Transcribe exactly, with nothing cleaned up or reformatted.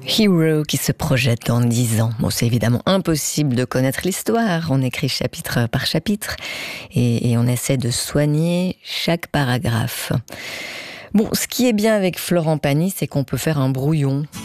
Hero qui se projette dans dix ans. Bon, c'est évidemment impossible de connaître l'histoire. On écrit chapitre par chapitre et, et on essaie de soigner chaque paragraphe. Bon, ce qui est bien avec Florent Pagny, c'est qu'on peut faire un brouillon